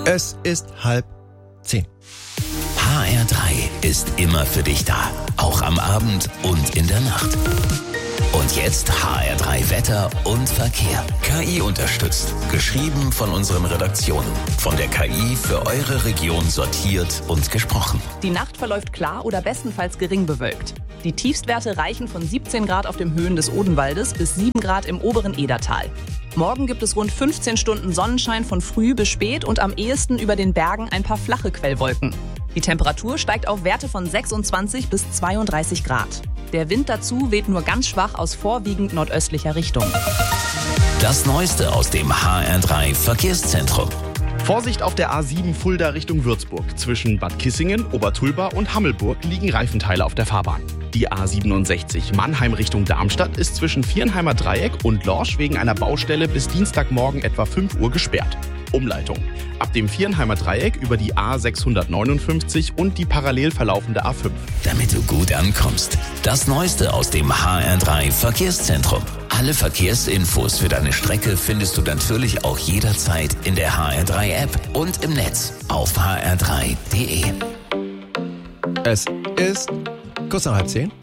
Es ist 9:30. HR3 ist immer für dich da. Auch am Abend und in der Nacht. Und jetzt HR3 Wetter und Verkehr. KI unterstützt. Geschrieben von unseren Redaktionen. Von der KI für eure Region sortiert und gesprochen. Die Nacht verläuft klar oder bestenfalls gering bewölkt. Die Tiefstwerte reichen von 17 Grad auf den Höhen des Odenwaldes bis 7 Grad im oberen Edertal. Morgen gibt es rund 15 Stunden Sonnenschein von früh bis spät und am ehesten über den Bergen ein paar flache Quellwolken. Die Temperatur steigt auf Werte von 26 bis 32 Grad. Der Wind dazu weht nur ganz schwach aus vorwiegend nordöstlicher Richtung. Das Neueste aus dem HR3 Verkehrszentrum. Vorsicht auf der A7 Fulda Richtung Würzburg. Zwischen Bad Kissingen, Obertulba und Hammelburg liegen Reifenteile auf der Fahrbahn. Die A67 Mannheim Richtung Darmstadt ist zwischen Viernheimer Dreieck und Lorsch wegen einer Baustelle bis Dienstagmorgen etwa 5 Uhr gesperrt. Umleitung. Ab dem Viernheimer Dreieck über die A659 und die parallel verlaufende A5. Damit du gut ankommst. Das Neueste aus dem HR3 Verkehrszentrum. Alle Verkehrsinfos für deine Strecke findest du natürlich auch jederzeit in der HR3-App und im Netz auf hr3.de. Es ist kurz nach 9:30.